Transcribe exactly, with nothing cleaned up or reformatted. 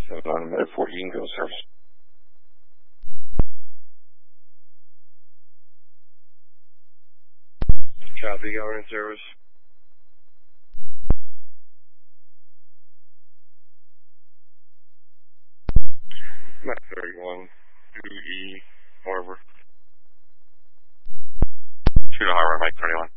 seven on Med forty, you can go service. Copy, government service. Mac thirty-one, two E, Harbor. Shoot a harbor, Mike thirty-one.